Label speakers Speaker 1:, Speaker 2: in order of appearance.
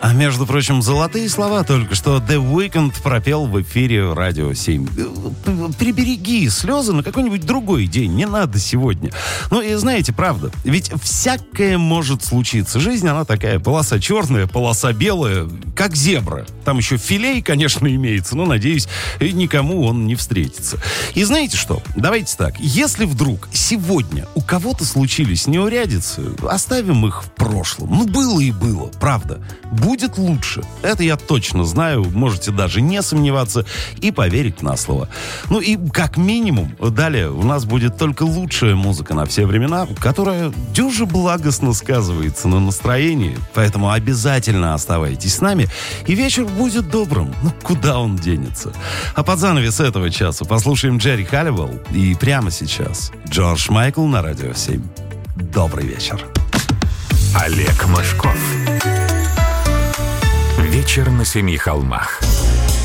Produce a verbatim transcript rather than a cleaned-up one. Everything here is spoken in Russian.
Speaker 1: А между прочим, золотые слова только что The Weeknd пропел в эфире Радио семь. Прибереги слезы на какой-нибудь другой день, не надо сегодня. Ну и знаете, правда, ведь всякое может случиться. Жизнь, она такая, полоса черная, полоса белая, как зебра. Там еще филей, конечно, имеется, но, надеюсь, никому он не встретится. И знаете что? Давайте так, если вдруг сегодня у кого-то случились неурядицы, оставим их в прошлом. Ну, было и было, правда. Будет лучше. Это я точно знаю, можете даже не сомневаться и поверить на слово. Ну и как минимум, далее у нас будет только лучшая музыка на все времена, которая дюже благостно сказывается на настроении. Поэтому обязательно оставайтесь с нами, и вечер будет добрым. Ну, куда он денется? А под занавес этого часа послушаем Джерри Халливелл, и прямо сейчас Джордж Майкл на Радио семь. Добрый вечер.
Speaker 2: Олег Мошков. Вечер на семи холмах.